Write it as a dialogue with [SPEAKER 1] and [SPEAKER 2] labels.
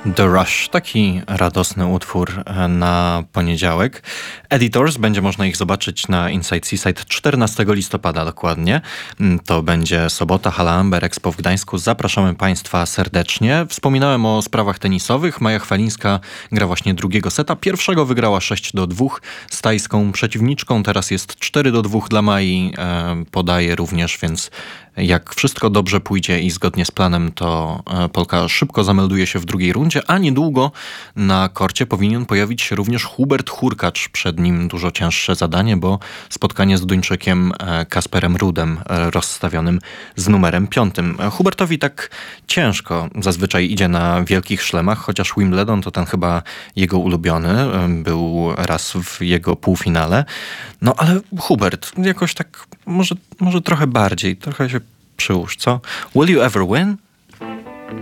[SPEAKER 1] The Rush, taki radosny utwór na poniedziałek. Editors, będzie można ich zobaczyć na Inside Seaside 14 listopada dokładnie. To będzie sobota, Hala Amber Expo w Gdańsku. Zapraszamy Państwa serdecznie. Wspominałem o sprawach tenisowych. Maja Chwalińska gra właśnie drugiego seta. Pierwszego wygrała 6-2 z tajską przeciwniczką. Teraz jest 4-2 dla Mai. Podaje również, więc jak wszystko dobrze pójdzie i zgodnie z planem, to Polka szybko zamelduje się w drugiej rundzie, a niedługo na korcie powinien pojawić się również Hubert Hurkacz. Przed nim dużo cięższe zadanie, bo spotkanie z Duńczykiem Kasperem Rudem, rozstawionym z numerem 5. Hubertowi tak ciężko zazwyczaj idzie na wielkich szlemach, chociaż Wimbledon to ten chyba jego ulubiony. Był raz w jego półfinale. No ale Hubert jakoś tak może trochę bardziej, trochę się przyłóż, co? Will you ever win?